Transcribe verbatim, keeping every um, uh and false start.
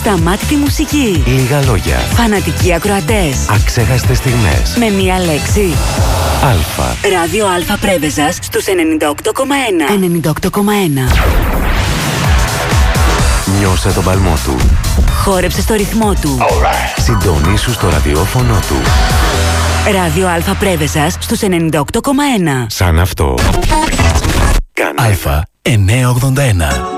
Ασταμάτητη μουσική. Λίγα λόγια. Φανατικοί ακροατές. Αξέχαστες στιγμές. Με μία λέξη. Αλφα. Ράδιο Αλφα Πρέβεζας στους ενενήντα οκτώ κόμμα ένα. ενενήντα οκτώ κόμμα ένα. Νιώσε τον παλμό του. Χόρεψε στο ρυθμό του. Right. Συντονίσου στο ραδιόφωνο του. Ράδιο Αλφα Πρέβεζας στους ενενήντα οκτώ κόμμα ένα. Σαν αυτό. Αλφα εννιακόσια ογδόντα ένα.